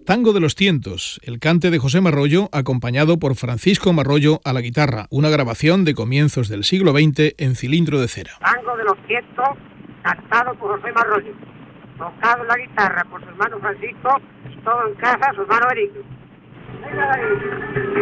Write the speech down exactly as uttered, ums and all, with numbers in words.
Tango de los Tientos, el cante de José Marrollo, acompañado por Francisco Marrollo a la guitarra, una grabación de comienzos del siglo veinte en cilindro de cera. Tango de los Tientos, cantado por José Marrollo, tocado en la guitarra por su hermano Francisco, todo en casa, su hermano Eric. Venga,